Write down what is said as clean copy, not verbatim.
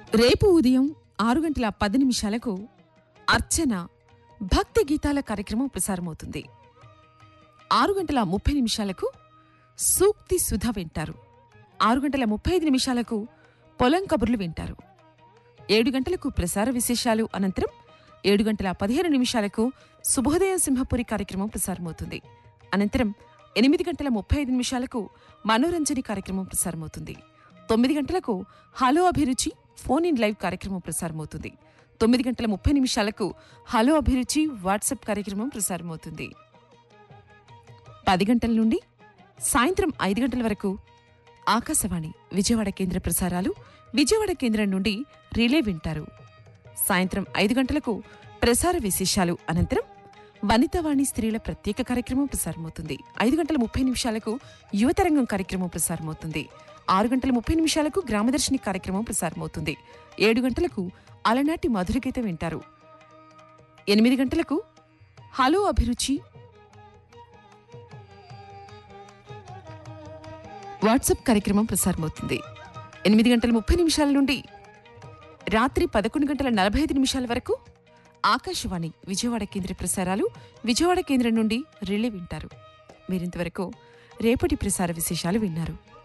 రేపు ఉదయం 6:10 అర్చన భక్తి గీతాల కార్యక్రమం ప్రసారమవుతుంది. 6:30 సూక్తి సుధ వింటారు. 6:35 పొలం కబుర్లు వింటారు. 7 గంటలకు ప్రసార విశేషాలు అనంతరం 7:15 శుభోదయం సింహపురి కార్యక్రమం ప్రసారమవుతుంది. అనంతరం 8:35 మనోరంజని కార్యక్రమం ప్రసారమవుతుంది. 9 గంటలకు హలో అభిరుచి ఫోన్ ఇన్ లైవ్ కార్యక్రమం ప్రసారమవుతుంది. 9:30 హలో అభిరుచి వాట్సాప్ కార్యక్రమం ప్రసారమవుతుంది. 10 గంటల నుండి సాయంత్రం 5 గంటల వరకు ఆకాశవాణి విజయవాడ కేంద్ర ప్రసారాలు విజయవాడ కేంద్రం నుండి రిలే వింటారు. సాయంత్రం 5 గంటలకు ప్రసార విశేషాలు అనంతరం వనితావాణి స్త్రీల ప్రత్యేక కార్యక్రమం ప్రసారమవుతుంది. 5:30 యువతరంగం కార్యక్రమం ప్రసారమవుతుంది. 6:30 గ్రామదర్శిని కార్యక్రమం ప్రసారమవుతుంది. 7 గంటలకు అలనాటి మధురగీతం వింటారు. 8 గంటలకు హలో అభిరుచి వాట్సాప్ కార్యక్రమం ప్రసారమవుతుంది. 8:30 నుండి రాత్రి 11:45 వరకు ఆకాశవాణి విజయవాడ కేంద్ర ప్రసారాలు విజయవాడ కేంద్రం నుండి రిలే వింటారు. మీరింతవరకు రేపటి ప్రసార విశేషాలు విన్నారు.